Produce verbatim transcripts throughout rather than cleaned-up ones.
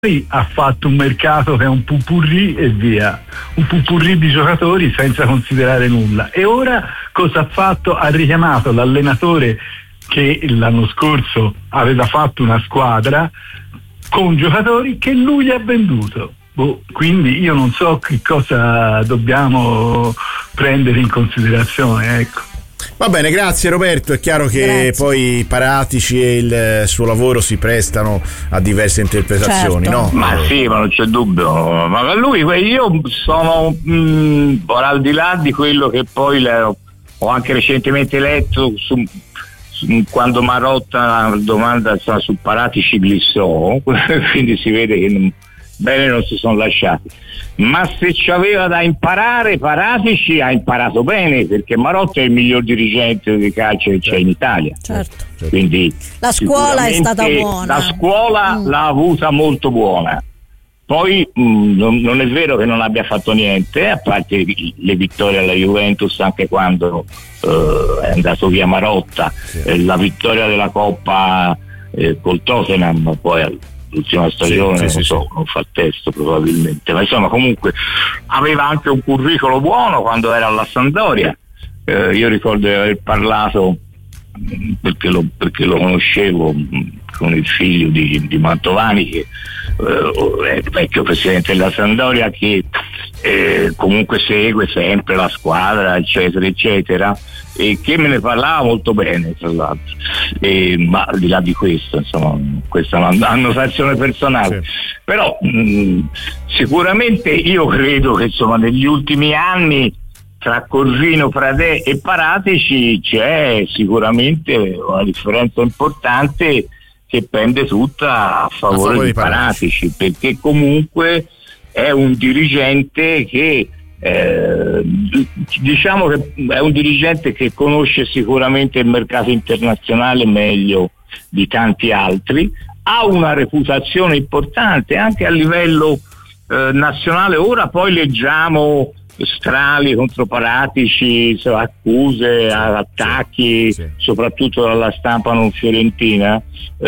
ha fatto un mercato che è un pupurri e via, un pupurri di giocatori senza considerare nulla. E ora cosa ha fatto? Ha richiamato l'allenatore che l'anno scorso aveva fatto una squadra con giocatori che lui ha venduto. Boh, quindi io non so che cosa dobbiamo prendere in considerazione, ecco. Va bene, grazie Roberto. È chiaro che grazie. Poi Paratici e il suo lavoro si prestano a diverse interpretazioni, certo. no? Ma sì, ma non c'è dubbio. Ma lui, io sono mh, al di là di quello che poi le, ho anche recentemente letto su, su, quando Marotta domanda insomma, su Paratici Glissò, quindi si vede che non, bene non si sono lasciati. Ma se c'aveva da imparare, Paratici ha imparato bene, perché Marotta è il miglior dirigente di calcio che c'è in Italia. Certo. Quindi la scuola è stata buona. La scuola mm. l'ha avuta molto buona. Poi mh, non, non è vero che non abbia fatto niente, a parte le vittorie alla Juventus anche quando uh, è andato via Marotta, sì. eh, la vittoria della Coppa eh, col Tottenham, poi l'ultima stagione, sì, sì, non so, sì. non fa testo probabilmente, ma insomma comunque aveva anche un curriculum buono quando era alla Sampdoria. Eh, io ricordo di aver parlato perché lo, perché lo conoscevo con il figlio di, di Mantovani, che eh, è il vecchio presidente della Sampdoria, che eh, comunque segue sempre la squadra eccetera eccetera, e che me ne parlava molto bene tra l'altro. E, ma al di là di questo, insomma, questa è una annotazione personale, sì. Però mh, sicuramente io credo che insomma negli ultimi anni tra Corvino, Pradè e Paratici c'è sicuramente una differenza importante che pende tutta a favore, a favore di Paratici, Paratici, perché comunque è un dirigente che eh, diciamo che è un dirigente che conosce sicuramente il mercato internazionale meglio di tanti altri, ha una reputazione importante anche a livello eh, nazionale. Ora poi leggiamo strali contro Paratici, accuse, attacchi, sì. soprattutto dalla stampa non fiorentina,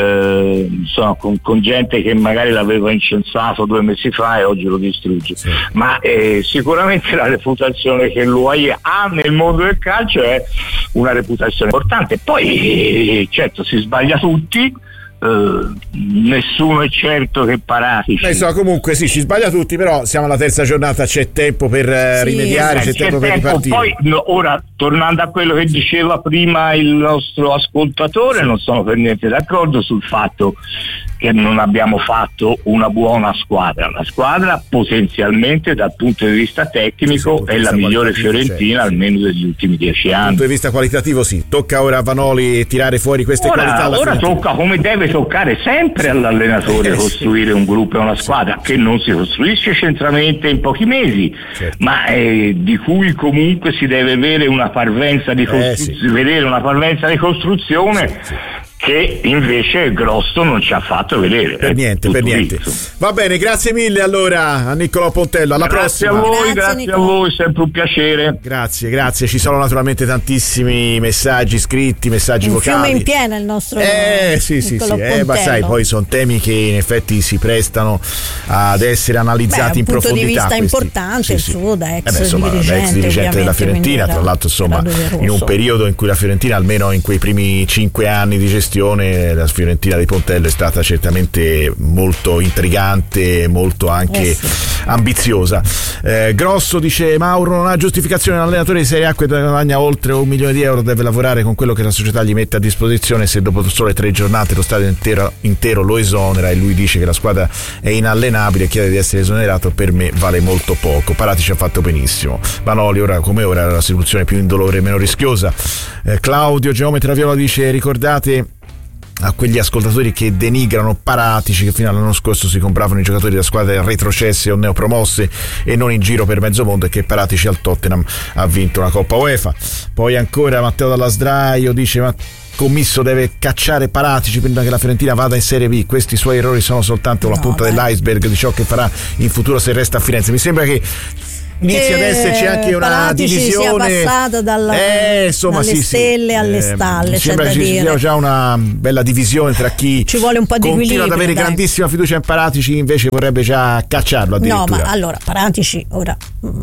eh, insomma, con, con gente che magari l'aveva incensato due mesi fa e oggi lo distrugge. Sì. Ma eh, sicuramente la reputazione che lui ha nel mondo del calcio è una reputazione importante. Poi eh, certo si sbaglia tutti. Uh, nessuno è certo che Paratici. Beh, insomma, comunque sì, ci sbaglia tutti, però siamo alla terza giornata, c'è tempo per sì, rimediare, c'è, c'è tempo, tempo per ripartire. Poi no, ora, tornando a quello che diceva prima il nostro ascoltatore, sì. non sono per niente d'accordo sul fatto che non abbiamo fatto una buona squadra. La squadra potenzialmente dal punto di vista tecnico sì, è la migliore fiorentina c'è, almeno sì. degli ultimi dieci anni. Dal punto di vista qualitativo sì, tocca ora a Vanoli tirare fuori queste ora, qualità. Ora fiorentina. Tocca, come deve toccare sempre all'allenatore eh, costruire sì. un gruppo e una squadra che non si costruisce centralmente in pochi mesi, certo. ma eh, di cui comunque si deve avere una parvenza di costruzione, eh, sì. vedere una parvenza di costruzione sì, sì. che invece Grosso non ci ha fatto vedere. Per niente, per niente. Visto. Va bene, grazie mille allora a Niccolò Pontello, alla grazie prossima. A voi, grazie, grazie a voi, sempre un piacere. Grazie, grazie. Ci sono naturalmente tantissimi messaggi scritti, messaggi un vocali. Un fiume in piena il nostro Eh sì, sì, sì. Eh, ma sai, poi sono temi che in effetti si prestano ad essere analizzati Beh, in profondità. Un punto di vista questi. importante, sì, il sì. suo da ex, eh beh, insomma, dirigente, da ex dirigente della Fiorentina, era, tra l'altro insomma in un periodo in cui la Fiorentina, almeno in quei primi cinque anni di gestione, la Fiorentina di Pontello è stata certamente molto intrigante, molto anche eh sì. ambiziosa. Eh, Grosso dice Mauro non ha giustificazione, l'allenatore di Serie A che guadagna oltre un milione di euro deve lavorare con quello che la società gli mette a disposizione. Se dopo sole tre giornate lo stadio intero, intero lo esonera e lui dice che la squadra è inallenabile e chiede di essere esonerato, per me vale molto poco. Paratici ha fatto benissimo. Vanoli ora come ora è la soluzione più indolore e meno rischiosa. eh, Claudio Geometra Viola dice ricordate a quegli ascoltatori che denigrano Paratici, che fino all'anno scorso si compravano i giocatori da squadre retrocesse o neopromosse e non in giro per mezzo mondo, e che Paratici al Tottenham ha vinto una Coppa UEFA. Poi ancora Matteo Dalla Sdraio dice ma Commisso deve cacciare Paratici prima che la Fiorentina vada in Serie B, questi suoi errori sono soltanto no, la punta beh. dell'iceberg di ciò che farà in futuro se resta a Firenze. Mi sembra che inizia ad esserci anche una Paratici divisione, sia passata dalla, eh, insomma, dalle sì, stelle sì. alle eh, stalle, c'è sembra da ci dire. sia già una bella divisione tra chi ci vuole un po' di continua equilibrio, ad avere dai. grandissima fiducia in Paratici, invece vorrebbe già cacciarlo addirittura. No, ma allora Paratici ora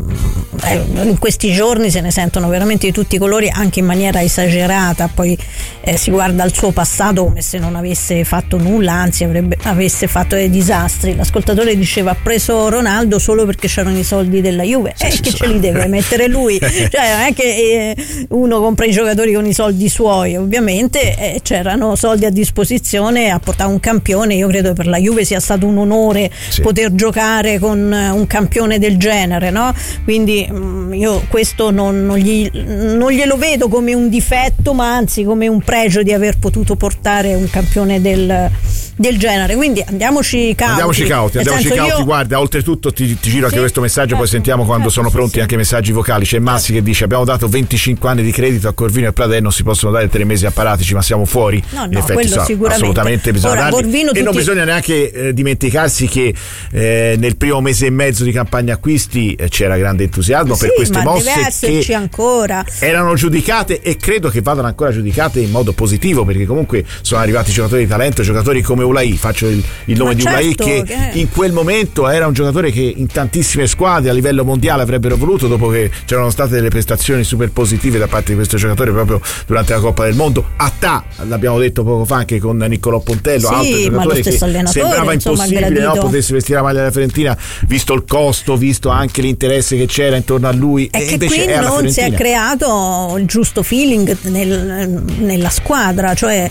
eh, in questi giorni se ne sentono veramente di tutti i colori, anche in maniera esagerata. Poi eh, si guarda al suo passato come se non avesse fatto nulla, anzi avrebbe, avesse fatto dei disastri. L'ascoltatore diceva: ha preso Ronaldo solo perché c'erano i soldi della Juve, e eh, che ce li deve mettere lui, cioè non è che eh, uno compra i giocatori con i soldi suoi, ovviamente eh, c'erano soldi a disposizione, ha portato un campione. Io credo che per la Juve sia stato un onore sì. poter giocare con un campione del genere, no? Quindi mh, io questo non, non, gli, non glielo vedo come un difetto, ma anzi come un pregio di aver potuto portare un campione del, del genere. Quindi andiamoci cauti. Andiamoci cauti, andiamoci cauti. Io... Guarda, oltretutto ti, ti giro anche sì, questo messaggio, certo, poi sentiamo quando certo, sono sì, pronti sì. anche messaggi vocali. C'è Massi che dice: abbiamo dato venticinque anni di credito a Corvino e Pradè, non si possono dare tre mesi a Paratici, ma siamo fuori. No, in no, effetti quello so, sicuramente. Assolutamente bisogna Ora, darli. Corvino, e tutti... non bisogna neanche eh, dimenticarsi che eh, nel primo mese e mezzo di campagna acquisti eh, c'era grande entusiasmo sì, per queste ma mosse deve esserci che ancora. erano giudicate, e credo che vadano ancora giudicate in modo positivo, perché comunque sono arrivati giocatori di talento, giocatori come Ulai, faccio il, il nome ma di certo, Ulai, che, che in quel momento era un giocatore che in tantissime squadre a livello mondiale avrebbero voluto, dopo che c'erano state delle prestazioni super positive da parte di questo giocatore proprio durante la Coppa del Mondo. Attà, l'abbiamo detto poco fa anche con Niccolò Pontello, sì, altro giocatore che sembrava insomma, impossibile no, potesse vestire la maglia della Fiorentina, visto il costo, visto anche l'interesse che c'era intorno a lui. È e che invece qui è non si è creato il giusto feeling nel, nella squadra, cioè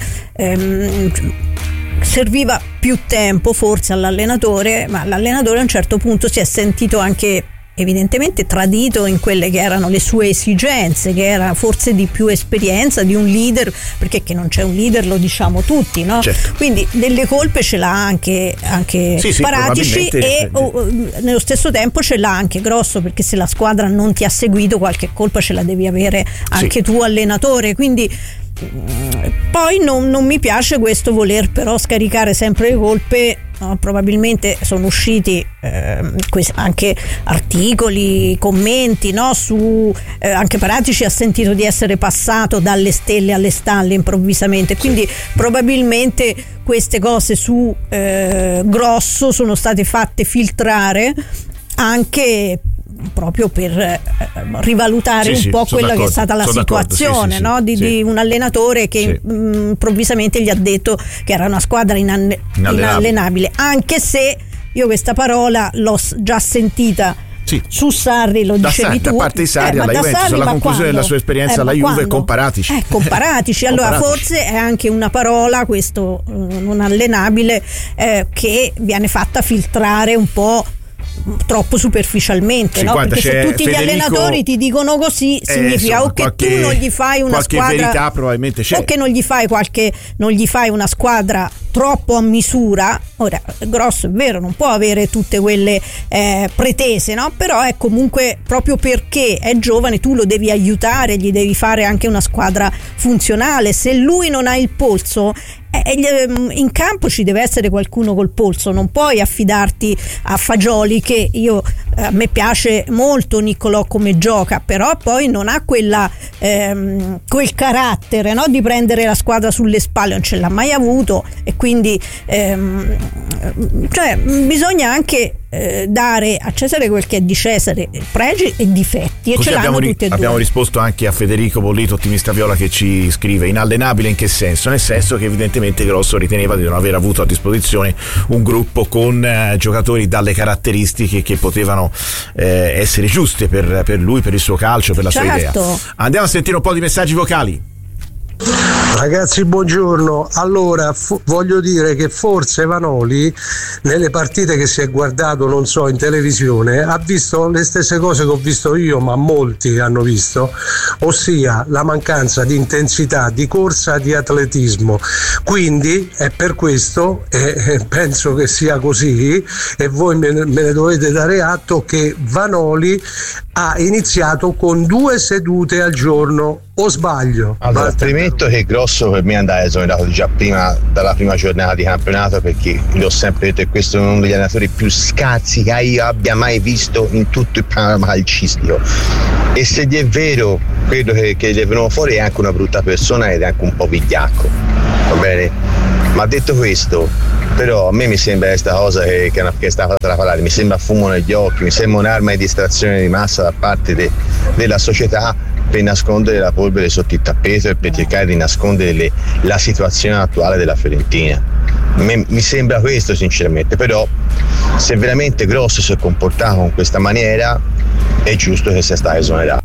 ehm, serviva più tempo forse all'allenatore, ma l'allenatore a un certo punto si è sentito anche evidentemente tradito in quelle che erano le sue esigenze, che era forse di più esperienza, di un leader, perché che non c'è un leader lo diciamo tutti, no? Certo. Quindi delle colpe ce l'ha anche, anche sì, sì, Paratici e oh, nello stesso tempo ce l'ha anche Grosso, perché se la squadra non ti ha seguito qualche colpa ce la devi avere anche sì. tu allenatore, quindi poi non, non mi piace questo voler però scaricare sempre le colpe. No, probabilmente sono usciti eh, anche articoli, commenti, no, su eh, anche Paratici ha sentito di essere passato dalle stelle alle stalle improvvisamente, quindi sì. probabilmente queste cose su eh, Grosso sono state fatte filtrare anche proprio per eh, rivalutare sì, un po' sì, quella che è stata la situazione, sì, no? sì, di, sì. di un allenatore che sì. mh, improvvisamente gli ha detto che era una squadra inanne- inallenabile, anche se io questa parola l'ho già sentita sì. su Sarri, lo da dicevi Sarri, tu, da parte di Sarri eh, alla Juventus, Sarri, alla conclusione quando? della sua esperienza eh, alla Juve quando? con Paratici eh, con Paratici allora Paratici. Forse è anche una parola, questo uh, non allenabile, eh, che viene fatta filtrare un po' troppo superficialmente, sì, no? Guarda, perché se tutti Federico, gli allenatori ti dicono così eh, significa insomma, o che qualche, tu non gli fai una qualche squadra verità probabilmente c'è, o che non gli fai qualche non gli fai una squadra troppo a misura. Ora Grosso è vero, non può avere tutte quelle eh, pretese, no? Però è comunque, proprio perché è giovane, tu lo devi aiutare, gli devi fare anche una squadra funzionale. Se lui non ha il polso, in campo ci deve essere qualcuno col polso, non puoi affidarti a Fagioli, che io a me piace molto Niccolò come gioca, però poi non ha quella ehm, quel carattere, no? Di prendere la squadra sulle spalle, non ce l'ha mai avuto, e quindi ehm, cioè bisogna anche eh, dare a Cesare quel che è di Cesare, pregi e difetti, e così ce l'hanno ri- tutti e due. Abbiamo risposto anche a Federico Bollito, ottimista viola, che ci scrive: inallenabile in che senso? Nel senso che evidentemente Grosso riteneva di non aver avuto a disposizione un gruppo con eh, giocatori dalle caratteristiche che potevano eh, essere giuste per, per lui, per il suo calcio, per la certo. sua idea. Andiamo a sentire un po' di messaggi vocali. Ragazzi, buongiorno. Allora, fu- voglio dire che forse Vanoli nelle partite che si è guardato, non so, in televisione, ha visto le stesse cose che ho visto io, ma molti hanno visto, ossia la mancanza di intensità, di corsa, di atletismo. Quindi è per questo, e eh, penso che sia così, e voi me ne, me ne dovete dare atto, che Vanoli ha iniziato con due sedute al giorno. o sbaglio? Allora, premetto che Grosso per me andava esonerato già prima, dalla prima giornata di campionato, perché l'ho sempre detto che questo è uno degli allenatori più scarsi che io abbia mai visto in tutto il panorama calcistico, e se gli è vero quello che, che gli è venuto fuori, è anche una brutta persona ed è anche un po' vigliacco, va bene? Ma detto questo, però a me mi sembra questa cosa che, che, che è stata fatta da parlare, mi sembra fumo negli occhi, mi sembra un'arma di distrazione di massa da parte de, della società per nascondere la polvere sotto il tappeto e per cercare di nascondere le, la situazione attuale della Fiorentina. Me, mi sembra questo sinceramente, però se veramente Grosso si è comportato in questa maniera è giusto che sia stato esonerato.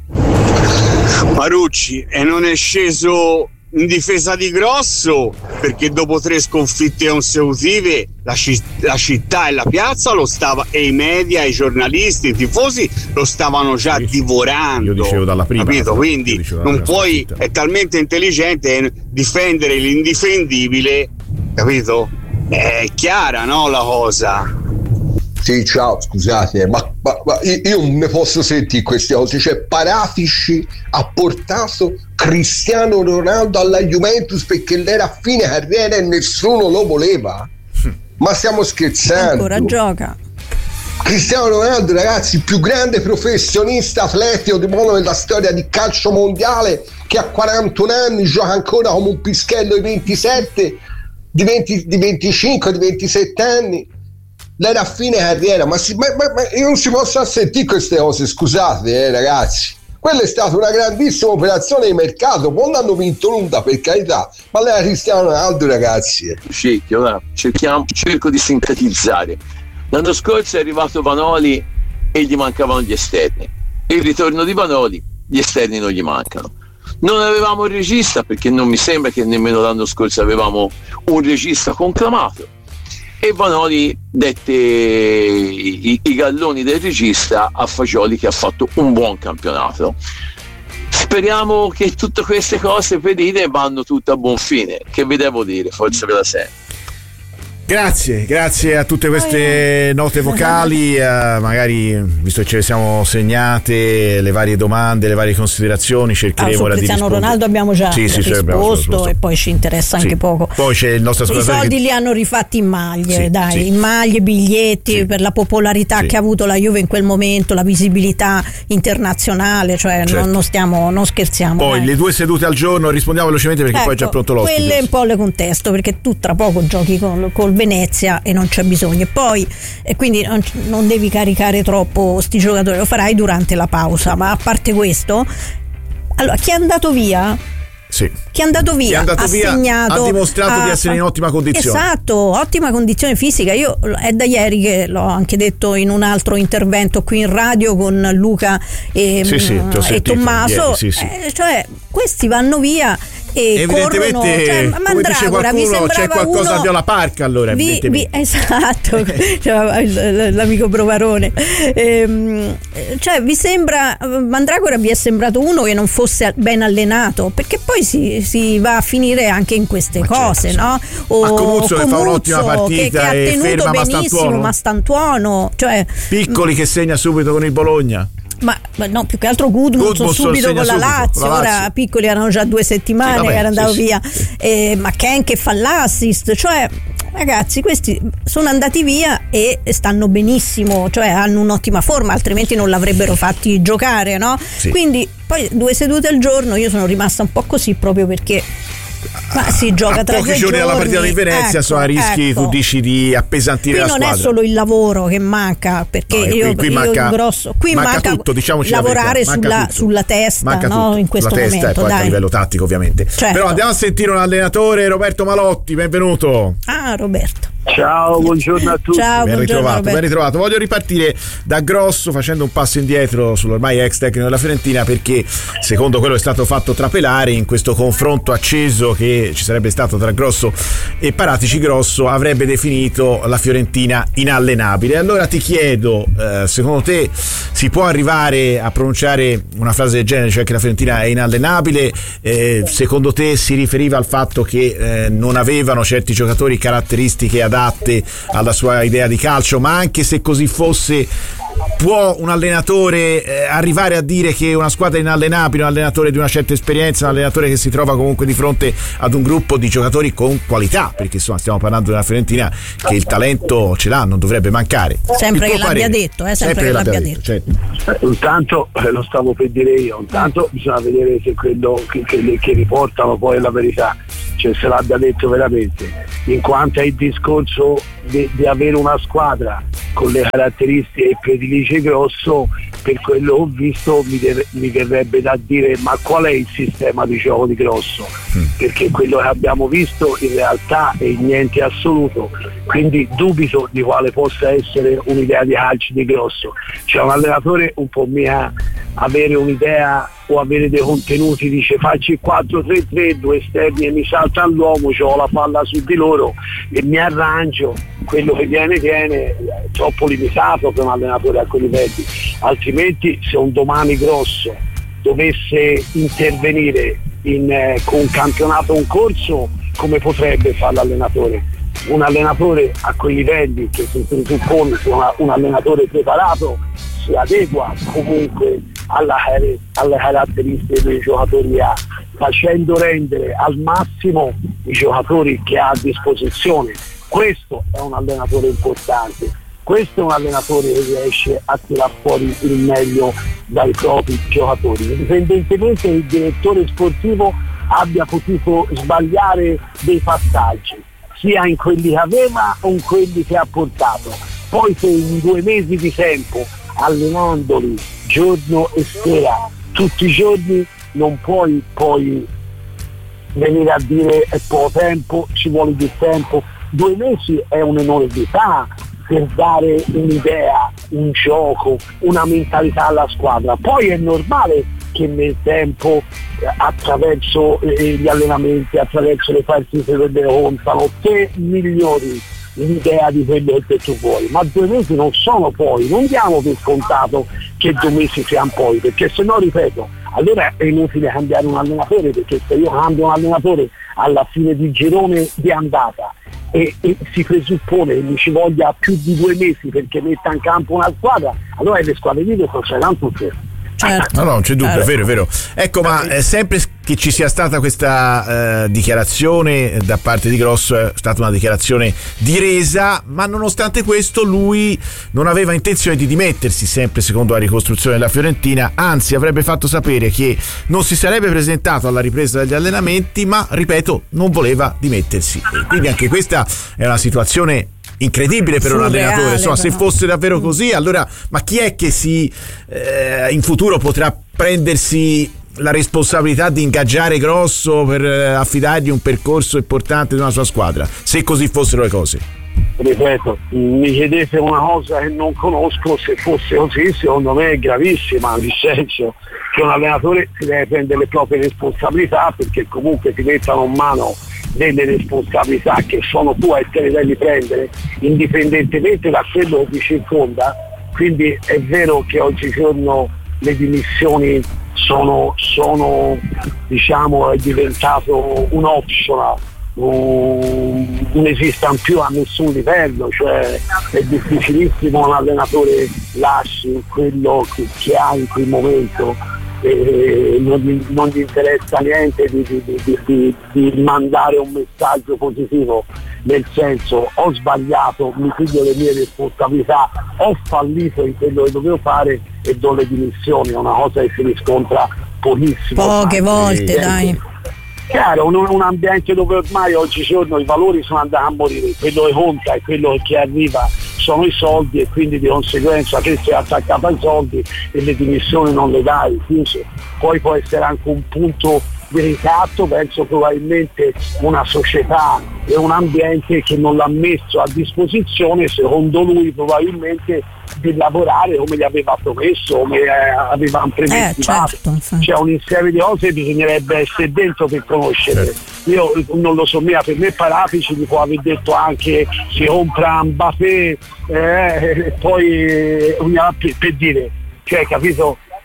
Marucci, e non è sceso in difesa di Grosso perché dopo tre sconfitte consecutive la, ci- la città e la piazza lo stava, e i media, i giornalisti, i tifosi lo stavano già divorando. Io dicevo dalla prima, capito? Quindi non puoi, è talmente intelligente difendere l'indifendibile, capito? È chiara, no, la cosa. Sì, ciao, scusate, ma, ma, ma io non ne posso sentire queste cose. Cioè, Paratici ha portato Cristiano Ronaldo alla Juventus perché l'era a fine carriera e nessuno lo voleva. Ma stiamo scherzando? Ancora gioca. Cristiano Ronaldo, ragazzi, il più grande professionista atletico di modo nella storia di calcio mondiale, che a quarantuno anni gioca ancora come un pischello di ventisette, di, venti, di venticinque, di ventisette anni. L'era a fine carriera, ma, si, ma, ma, ma io non si posso sentire queste cose, scusate eh, ragazzi. Quella è stata una grandissima operazione di mercato, poi non hanno vinto nulla per carità, ma lei era Cristiano Ronaldo, ragazzi. Scicchio, ora cerchiamo, cerco di sintetizzare. L'anno scorso è arrivato Vanoli e gli mancavano gli esterni. Il ritorno di Vanoli, gli esterni non gli mancano. Non avevamo il regista perché non mi sembra che nemmeno l'anno scorso avevamo un regista conclamato, e Vanoli dette i, i galloni del regista a Fagioli, che ha fatto un buon campionato. Speriamo che tutte queste cose pedine vanno tutte a buon fine. Che vi devo dire, forza ve la sento. Grazie, grazie a tutte queste note vocali, eh, magari visto che ce le siamo segnate le varie domande, le varie considerazioni, cercheremo ah, di rispondere. Cristiano Ronaldo abbiamo già sì, sì, risposto, abbiamo risposto, e poi ci interessa anche sì. poco. Poi c'è il nostro I soldi che... li hanno rifatti in maglie, sì, dai, sì. in maglie, biglietti, sì. per la popolarità sì. che ha avuto la Juve in quel momento, la visibilità internazionale, cioè certo. non, non stiamo, non scherziamo. Poi dai. le due sedute al giorno, rispondiamo velocemente perché ecco, poi è già pronto l'ospite. Quelle un po' le contesto perché tu tra poco giochi col, col Venezia e non c'è bisogno, e poi e quindi non, non devi caricare troppo sti giocatori, lo farai durante la pausa. Ma a parte questo, allora chi è andato via Sì. Chi è andato via, Chi è andato ha via segnato, ha dimostrato ha, di essere in ottima condizione. Esatto, ottima condizione fisica. Io è da ieri che l'ho anche detto in un altro intervento qui in radio con Luca e, sì, sì, e Tommaso. Ieri, sì, sì. Eh, cioè questi vanno via e evidentemente corrono, cioè, come dice qualcuno c'è qualcosa uno, a Viola Park, allora vi, vi, esatto cioè, l'amico Provarone, ehm, cioè vi sembra Mandragora vi è sembrato uno che non fosse ben allenato, perché poi si, si va a finire anche in queste ma cose, certo, no? O ma Comuzzo che fa un'ottima partita che, che ha e tenuto ferma benissimo Mastantuono, Mastantuono cioè, Piccoli che segna subito con il Bologna. Ma, ma no, più che altro Gudmundsson subito con la subito, Lazio, con la Lazio. Ora Piccoli erano già due settimane sì, vabbè, che era andato sì, via sì. Eh, ma Ken che fa l'assist, cioè ragazzi questi sono andati via e stanno benissimo, cioè hanno un'ottima forma, altrimenti non l'avrebbero fatti giocare, no? Sì. Quindi poi due sedute al giorno io sono rimasta un po' così proprio perché ma si gioca a tra pochi giorni dalla partita di Venezia, ecco, sono a rischi, ecco. Tu dici di appesantire qui la squadra. Non è solo il lavoro che manca, perché no, io, qui, qui io manca, grosso, qui manca, manca tutto, diciamoci lavorare manca sulla, tutto. sulla testa, manca no? tutto. In questo sulla momento, testa e poi dai. a livello tattico ovviamente. Certo. Però andiamo a sentire un allenatore, Roberto Malotti, benvenuto. Ah, Roberto. Ciao, buongiorno a tutti. Ciao, ben ritrovato, Roberto. ben ritrovato. Voglio ripartire da Grosso facendo un passo indietro sull'ormai ex tecnico della Fiorentina, perché secondo quello che è stato fatto trapelare in questo confronto acceso che ci sarebbe stato tra Grosso e Paratici, Grosso avrebbe definito la Fiorentina inallenabile. Allora ti chiedo, eh, secondo te si può arrivare a pronunciare una frase del genere, cioè che la Fiorentina è inallenabile? Eh, secondo te si riferiva al fatto che eh, non avevano certi giocatori caratteristiche adatte alla sua idea di calcio, ma anche se così fosse può un allenatore eh, arrivare a dire che una squadra inallenabile, un allenatore di una certa esperienza, un allenatore che si trova comunque di fronte ad un gruppo di giocatori con qualità, perché insomma stiamo parlando della Fiorentina che il talento ce l'ha, non dovrebbe mancare. Sempre che l'abbia detto, eh, sempre, sempre che l'abbia, l'abbia detto, detto. Certo. Eh, intanto eh, lo stavo per dire io, intanto bisogna vedere se quello che, che, che riportano poi è la verità, cioè se l'abbia detto veramente, in quanto al discorso di, di avere una squadra con le caratteristiche che predilige Grosso, per quello che ho visto mi, de- mi verrebbe da dire ma qual è il sistema di gioco di Grosso, mm. perché quello che abbiamo visto in realtà è niente assoluto, quindi dubito di quale possa essere un'idea di calcio di Grosso. C'è un allenatore un po' mia avere un'idea o avere dei contenuti, dice faccio il quattro tre tre, due esterni e mi salta all'uomo, ho la palla su di loro e mi arrangio, quello che viene viene, è troppo limitato per un allenatore a quei livelli. Altrimenti se un domani Grosso dovesse intervenire in, eh, con un campionato in corso, come potrebbe fare l'allenatore? Un allenatore a quei livelli, che si presuppone sia una, un allenatore preparato, si adegua comunque alla, alle caratteristiche dei giocatori ha, facendo rendere al massimo i giocatori che ha a disposizione. Questo è un allenatore importante, questo è un allenatore che riesce a tirar fuori il meglio dai propri giocatori, indipendentemente che il direttore sportivo abbia potuto sbagliare dei passaggi, sia in quelli che aveva o in quelli che ha portato. Poi se in due mesi di tempo, allenandoli giorno e sera tutti i giorni, non puoi poi venire a dire è poco tempo, ci vuole più tempo. Due mesi è un'enormità per dare un'idea, un gioco, una mentalità alla squadra. Poi è normale che nel tempo, eh, attraverso eh, gli allenamenti, attraverso le partite che le contano, te migliori l'idea di quello che tu vuoi, ma due mesi non sono poi, non diamo per scontato che due mesi siano poi, perché se no, ripeto, allora è inutile cambiare un allenatore, perché se io cambio un allenatore alla fine di girone di andata e, e si presuppone che mi ci voglia più di due mesi perché metta in campo una squadra, allora le squadre video succederanno tutte. Certo. No, no, non c'è dubbio, è vero, è vero. Ecco, ma eh, sempre che ci sia stata questa eh, dichiarazione da parte di Grosso, è stata una dichiarazione di resa, ma nonostante questo lui non aveva intenzione di dimettersi, sempre secondo la ricostruzione della Fiorentina, anzi avrebbe fatto sapere che non si sarebbe presentato alla ripresa degli allenamenti, ma ripeto, non voleva dimettersi. E quindi anche questa è una situazione incredibile per surreale, un allenatore, insomma, però. Se fosse davvero così, allora ma chi è che si eh, in futuro potrà prendersi la responsabilità di ingaggiare Grosso per eh, affidargli un percorso importante di una sua squadra, se così fossero le cose? Ripeto, mi chiedete una cosa che non conosco, se fosse così secondo me è gravissima, nel senso che un allenatore si deve prendere le proprie responsabilità, perché comunque ti mettono in mano delle responsabilità che sono tue e te le devi prendere indipendentemente da quello che ti circonda. Quindi è vero che oggigiorno le dimissioni sono, sono diciamo, è diventato un optional, non, non esistono più a nessun livello, cioè è difficilissimo un allenatore lasci quello che, che ha in quel momento. Eh, non, gli, non gli interessa niente di, di, di, di, di mandare un messaggio positivo, nel senso ho sbagliato, mi piglio le mie responsabilità, ho fallito in quello che dovevo fare e do le dimissioni. È una cosa che si riscontra pochissimo, poche volte, eh, dai. Chiaro, un, un ambiente dove ormai oggigiorno i valori sono andati a morire, quello che conta è quello che arriva sono i soldi, e quindi di conseguenza che sei attaccato ai soldi e le dimissioni non le dai, poi può essere anche un punto di ricatto verso probabilmente una società e un ambiente che non l'ha messo a disposizione, secondo lui probabilmente, di lavorare come gli aveva promesso, come eh, avevamo preventivato. Eh, certo, c'è un insieme di cose che bisognerebbe essere dentro per conoscere. Certo. Io non lo so, mia, per me Parafici gli può aver detto anche si compra Mbappé, eh, e poi eh, per, per dire, cioè, capito,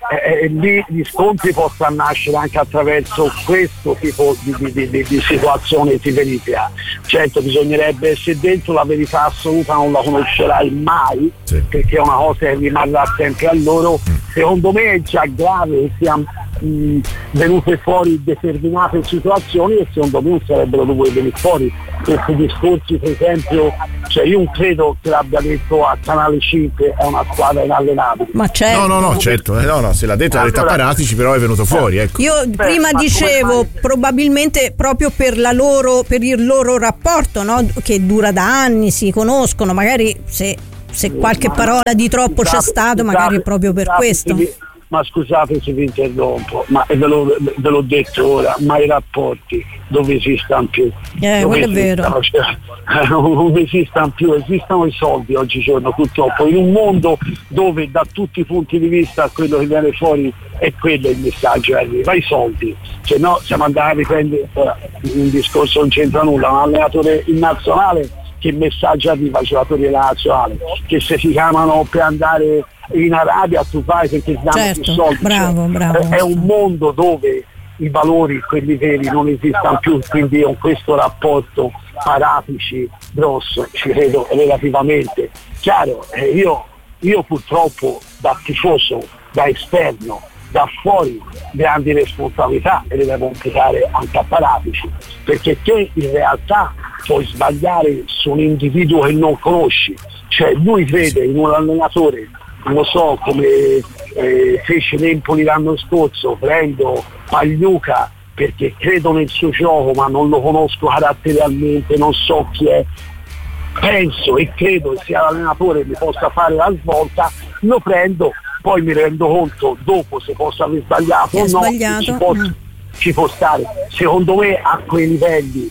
eh, lì gli scontri possano nascere anche attraverso questo tipo di, di, di, di situazione di verifica. Certo, bisognerebbe, se dentro la verità assoluta non la conoscerai mai, sì, perché è una cosa che rimarrà sempre a loro. Secondo me è già grave che siano mh, venute fuori determinate situazioni e secondo me non sarebbero dovute venire fuori questi discorsi. Per esempio, cioè io non credo che l'abbia detto a Canale cinque è una squadra inallenabile. Ma certo. No, no, no, certo, eh, no, no, se l'ha detto l'ha detto a Paratici, però è venuto fuori, ecco. Io Beh, prima dicevo probabilmente proprio per la loro, per il loro rapporto, no? Che dura da anni, si conoscono, magari se se qualche parola di troppo c'è stato, magari è proprio per questo. Ma scusate se vi interrompo, ma ve, lo, ve l'ho detto ora, ma i rapporti dove esistono più? Eh, quello è vero. Cioè, non esistono più, esistono i soldi oggigiorno purtroppo, in un mondo dove da tutti i punti di vista quello che viene fuori è quello il messaggio, arriva i soldi. Cioè no, siamo andati a riprendere, un discorso non c'entra nulla, un allenatore in nazionale, che messaggio arriva ai giocatori della nazionale? Che se si chiamano per andare in Arabia tu vai perché ti danno certo, più soldi. Bravo, bravo. È un mondo dove i valori, quelli veri, non esistono più, quindi con questo rapporto Paratici grosso ci credo relativamente. Chiaro, eh, io, io purtroppo da tifoso, da esterno, da fuori grandi responsabilità e le devo imputare anche a Paratici, perché te in realtà puoi sbagliare su un individuo che non conosci, cioè lui crede in un allenatore, non lo so, come eh, fece l'Empoli l'anno scorso, prendo Pagliuca perché credo nel suo gioco ma non lo conosco caratterialmente, non so chi è, penso e credo che sia l'allenatore mi possa fare la svolta, lo prendo, poi mi rendo conto dopo se posso aver sbagliato o no, sbagliato. Ci, può, ci può stare. Secondo me a quei livelli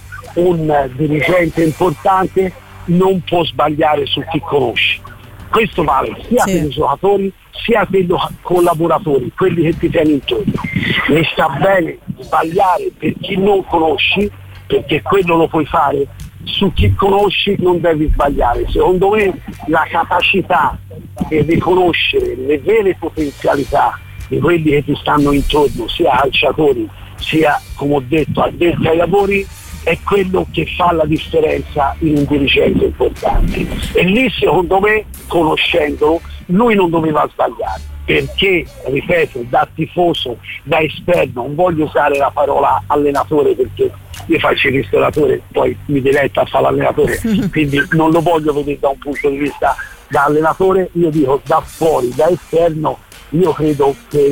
un dirigente importante non può sbagliare su chi conosci. Questo vale sia sì. per i giocatori sia per i collaboratori, quelli che ti tieni intorno. Mi sta bene sbagliare per chi non conosci, perché quello lo puoi fare, su chi conosci non devi sbagliare. Secondo me la capacità di riconoscere le vere potenzialità di quelli che ti stanno intorno, sia calciatori sia, come ho detto, addetti ai lavori, è quello che fa la differenza in un dirigente importante. E lì secondo me, conoscendolo, lui non doveva sbagliare, perché, ripeto, da tifoso, da esterno, non voglio usare la parola allenatore perché io faccio il ristoratore, poi mi diletto a fare l'allenatore, quindi non lo voglio vedere da un punto di vista da allenatore, io dico da fuori, da esterno, io credo che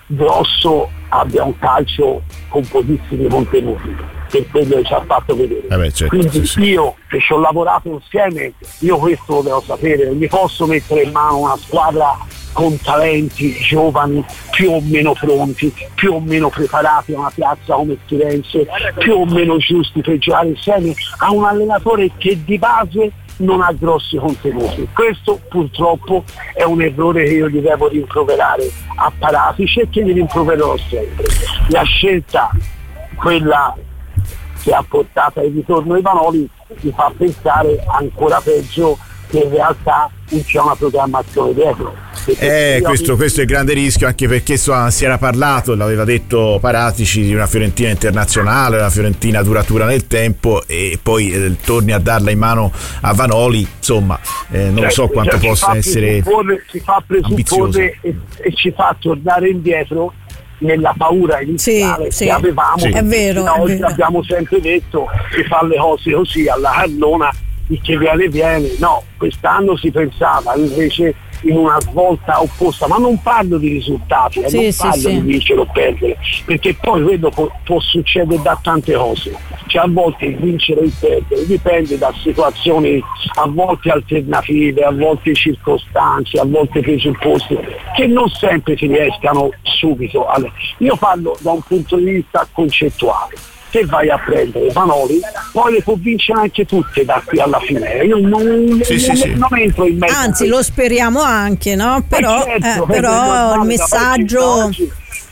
Grosso abbia un calcio con pochissimi contenuti, per quello che ci ha fatto vedere. Eh beh, certo, quindi sì, sì. Io che ci ho lavorato insieme, io questo lo devo sapere, non mi posso mettere in mano una squadra con talenti giovani più o meno pronti, più o meno preparati a una piazza come Firenze, più o meno giusti per giocare insieme a un allenatore che di base non ha grossi contenuti. Questo purtroppo è un errore che io gli devo rimproverare a Paratici e che gli rimproverò sempre. La scelta, quella che ha portato al ritorno di Vanoli, mi fa pensare ancora peggio che in realtà non c'è una programmazione dietro. Eh, questo, questo è il grande rischio, anche perché so, si era parlato, l'aveva detto Paratici, di una Fiorentina internazionale, una Fiorentina duratura nel tempo, e poi eh, torni a darla in mano a Vanoli, insomma, eh, non cioè, so quanto cioè, possa essere si fa presupporre e, e ci fa tornare indietro nella paura iniziale sì, che sì. avevamo. Sì. È vero, da è oggi vero. Abbiamo sempre detto che fa le cose così alla cannona, il che viene viene. No, quest'anno si pensava invece in una svolta opposta, ma non parlo di risultati, eh, sì, non sì, parlo sì. di vincere o perdere, perché poi quello può, può succedere da tante cose, cioè a volte il vincere o il perdere dipende da situazioni a volte alternative, a volte circostanze, a volte presupposti che non sempre si riescano subito. Io parlo da un punto di vista concettuale. Se vai a prendere Vanoli poi le può vincere anche tutte da qui alla fine. Io non, sì, non, sì, sì. non entro in mezzo. Anzi, lo speriamo anche, no? Però, eh certo, eh, però il messaggio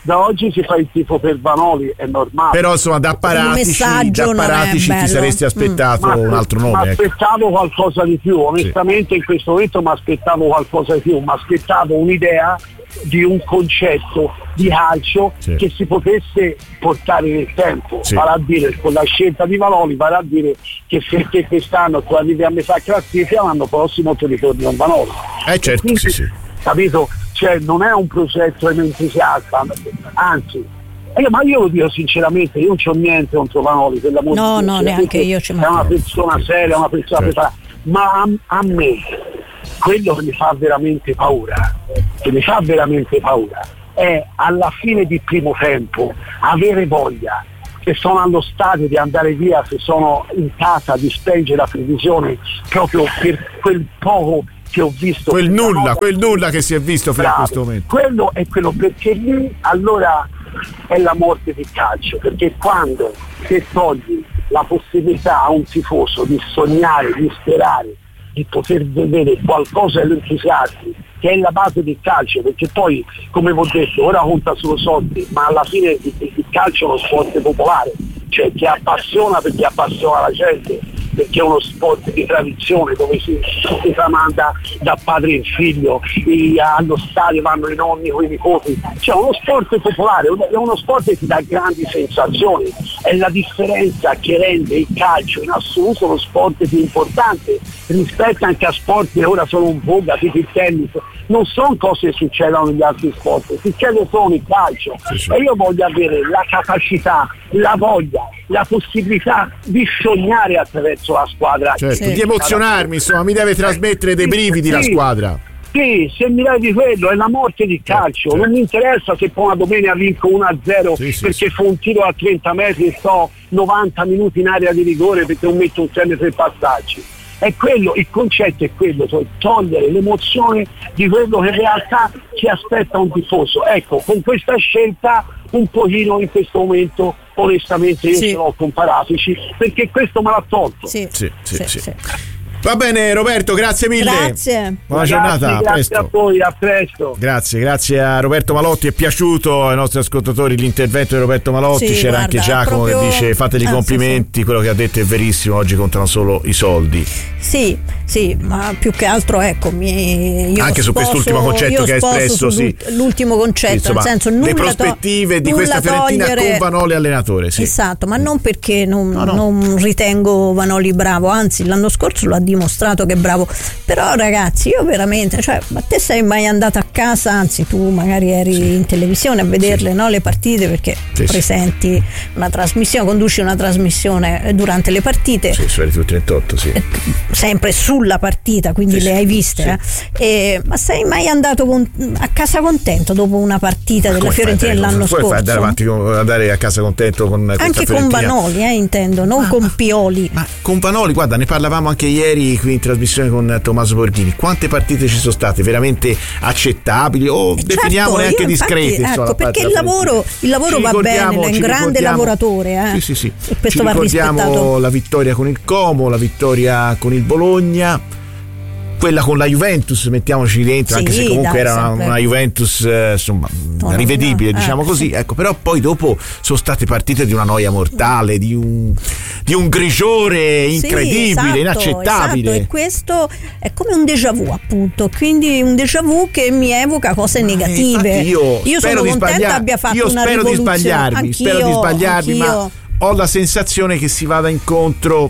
da oggi si fa il tifo per Vanoli, è normale. Però insomma da Paratici, da Paratici ti saresti aspettato mm. un altro nome. Mi aspettavo qualcosa di più, onestamente sì. In questo momento mi aspettavo qualcosa di più, mi aspettavo un'idea di un concetto di calcio sì. che si potesse portare nel tempo, sì. vale a dire con la scelta di Vanoli, vale a dire che se te quest'anno tu arrivi a metà classifica, l'anno prossimo ti ritorni con Vanoli. Eh certo, quindi, sì, sì. Capito? Cioè non è un progetto entusiasta, anzi, io, ma io lo dico sinceramente, io non c'ho niente contro Vanoli, per l'amore no, di Dio, no, neanche io ci è una persona seria, una persona certo. preparata, ma a, a me quello che mi fa veramente paura, che mi fa veramente paura è alla fine di primo tempo avere voglia, se sono allo stadio di andare via, se sono in casa di spengere la televisione proprio per quel poco che ho visto, quel nulla, volta, quel nulla che si è visto fino bravo, a questo momento. Quello è quello, perché lì allora è la morte del calcio, perché quando se togli la possibilità a un tifoso di sognare, di sperare, di poter vedere qualcosa dell'entusiasmo, che è la base del calcio, perché poi, come vi ho detto, ora conta solo soldi, ma alla fine il, il calcio è uno sport popolare, cioè che appassiona perché appassiona la gente, perché è uno sport di tradizione dove si, si tramanda da padre in figlio, e allo stadio vanno i nonni con i nipoti, cioè uno sport popolare, è uno sport che ti dà grandi sensazioni, è la differenza che rende il calcio in assoluto lo sport più importante rispetto anche a sport che ora sono in voga, tipo il tennis. Non sono cose che succedono negli altri sport, succede solo nel calcio, sì, sì. E io voglio avere la capacità, la voglia, la possibilità di sognare attraverso la squadra, certo, sì. di emozionarmi, insomma, mi deve trasmettere dei brividi sì, la squadra. Sì, se mi dai di quello è la morte di calcio, certo. Non mi interessa se poi una domenica vinco uno a zero sì, sì, perché sì. fa un tiro a trenta metri e sto novanta minuti in area di rigore perché non metto un sempre tre passaggi. È quello, il concetto è quello, cioè togliere l'emozione di quello che in realtà ci aspetta un tifoso. Ecco, con questa scelta un pochino in questo momento onestamente io sì. ce l'ho con Paratici, perché questo me l'ha tolto. Sì, sì, sì, sì. sì. Va bene Roberto, grazie mille. Grazie. Buona Ragazzi, giornata. Grazie a, presto. a voi, a presto. Grazie, grazie a Roberto Malotti. È piaciuto ai nostri ascoltatori l'intervento di Roberto Malotti? Sì, C'era guarda, anche Giacomo proprio... che dice fategli ah, complimenti, sì, sì. Quello che ha detto è verissimo, oggi contano solo i soldi. Sì, sì, ma più che altro ecco, mi, io anche sposo, su quest'ultimo concetto che hai espresso, sì. L'ultimo concetto, insomma, nel senso nulla le prospettive to- di questa Fiorentina togliere... con Vanoli allenatore, sì. Esatto, ma non perché non, no, no. non ritengo Vanoli bravo, anzi l'anno scorso lo ha dimostrato che è bravo. Però ragazzi, io veramente, cioè, ma te sei mai andato a casa, anzi tu magari eri sì. in televisione a vederle, sì. no, le partite, perché sì, presenti sì. una trasmissione, conduci una trasmissione durante le partite. Sì, su R T V trentotto, sì. Sempre sulla partita, quindi sì, le hai viste. Sì. Eh? E, ma sei mai andato con, a casa contento dopo una partita ma della Fiorentina l'anno scorso? Puoi andare avanti, andare a casa contento con anche con Vanoli, eh, intendo, non ma, con Pioli. Ma con Vanoli, guarda, ne parlavamo anche ieri qui in trasmissione con Tommaso Borghini. Quante partite ci sono state veramente accettabili o certo, definiamole anche discrete, infatti, ecco, perché il lavoro, il lavoro va bene, è un grande lavoratore, eh? sì, sì, sì. E questo ci va ricordiamo rispettato. La vittoria con il Como, la vittoria con il Bologna, quella con la Juventus, mettiamoci dentro, sì, anche se comunque dai, era una, una Juventus eh, insomma no, rivedibile, no, diciamo eh, così, sì. Ecco, però poi dopo sono state partite di una noia mortale, di un, di un grigiore incredibile, sì, esatto, inaccettabile. Esatto, e questo è come un déjà vu, appunto, quindi un déjà vu che mi evoca cose negative. Io, io sono di contenta abbia fatto io una spero di rivoluzione. sbagliarmi, Anch'io, spero di sbagliarmi, anch'io. ma ho la sensazione che si vada incontro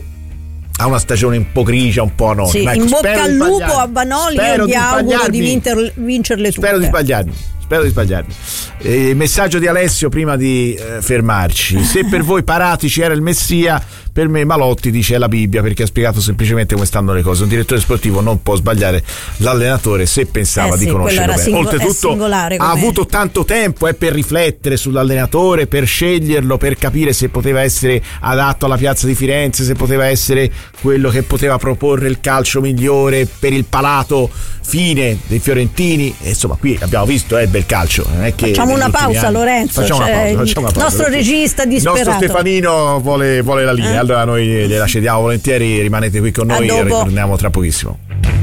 a una stagione un po' grigia, un po' anonima. Sì, ecco, in bocca al lupo a Vanoli, io gli auguro di vinter, vincerle tutte. Spero di sbagliarmi. Spero di sbagliarmi. Eh, messaggio di Alessio prima di eh, fermarci. Se per voi Paratici era il messia, per me Malotti dice è la Bibbia, perché ha spiegato semplicemente come stanno le cose. Un direttore sportivo non può sbagliare l'allenatore se pensava eh sì, di conoscerlo bene. Singol- Oltretutto ha avuto tanto tempo eh, per riflettere sull'allenatore, per sceglierlo, per capire se poteva essere adatto alla piazza di Firenze, se poteva essere quello che poteva proporre il calcio migliore per il palato fine dei fiorentini. E insomma, qui abbiamo visto eh, bel calcio. Non è che facciamo una pausa, anni... Lorenzo. Facciamo cioè, una pausa, facciamo una pausa. Il nostro regista disperato. Il nostro Stefanino vuole, vuole la linea. Eh? Allora noi gliela cediamo volentieri, rimanete qui con noi e ritorniamo tra pochissimo.